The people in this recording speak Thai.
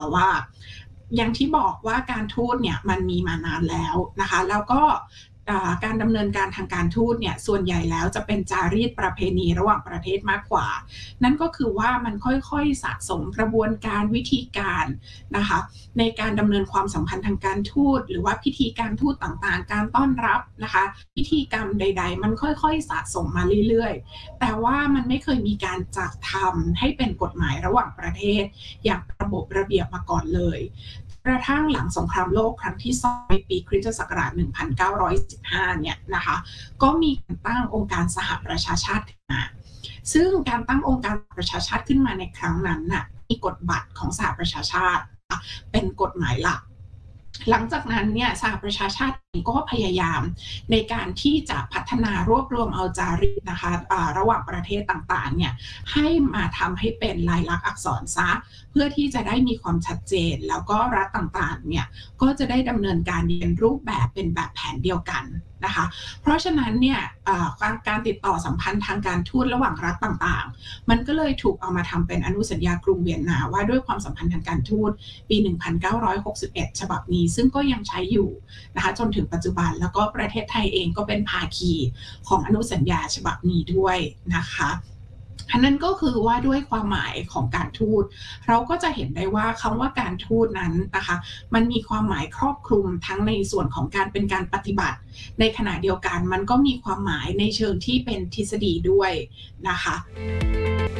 แต่ว่าอย่างที่บอกว่าการทูตเนี่ยมันมีมานานแล้วนะคะแล้วก็การดำเนินการทางการทูตเนี่ยส่วนใหญ่แล้วจะเป็นจารีตประเพณีระหว่างประเทศมากกว่านั่นก็คือว่ามันค่อยๆสะสมกระบวนการวิธีการนะคะในการดำเนินความสัมพันธ์ทางการทูตหรือว่าพิธีการทูตต่างๆการต้อนรับนะคะพิธีกรรมใดๆมันค่อยๆสะสมมาเรื่อยๆแต่ว่ามันไม่เคยมีการจัดทำให้เป็นกฎหมายระหว่างประเทศอย่างระบบระเบียบมาก่อนเลยกระทั่งหลังสงครามโลกครั้งที่2ในปีคริสตศักราช1915เนี่ยนะคะก็มีการตั้งองค์การสหประชาชาติขึ้นมาซึ่งการตั้งองค์การประชาชาติขึ้นมาในครั้งนั้นน่ะมีกฎบัตรของสหประชาชาติเป็นกฎหมายหลักหลังจากนั้นเนี่ยสหประชาชาติก็พยายามในการที่จะพัฒนารวบรวมเอาจารีตนะคะระหว่างประเทศต่างๆเนี่ยให้มาทำให้เป็นลายลักษณ์อักษรซะเพื่อที่จะได้มีความชัดเจนแล้วก็รัฐต่างๆเนี่ยก็จะได้ดำเนินการเป็นรูปแบบเป็นแบบแผนเดียวกันนะคะเพราะฉะนั้นเนี่ยการติดต่อสัมพันธ์ทางการทูตระหว่างรัฐต่างๆมันก็เลยถูกเอามาทำเป็นอนุสัญญากรุงเวียนนาว่าด้วยความสัมพันธ์ทางการทูตปี1961ฉบับนี้ซึ่งก็ยังใช้อยู่นะคะจนถึงปัจจุบันแล้วก็ประเทศไทยเองก็เป็นภาคีของอนุสัญญาฉบับนี้ด้วยนะคะอันนั้นก็คือว่าด้วยความหมายของการทูตเราก็จะเห็นได้ว่าคำว่าการทูตนั้นนะคะมันมีความหมายครอบคลุมทั้งในส่วนของการเป็นการปฏิบัติในขณะเดียวกันมันก็มีความหมายในเชิงที่เป็นทฤษฎีด้วยนะคะ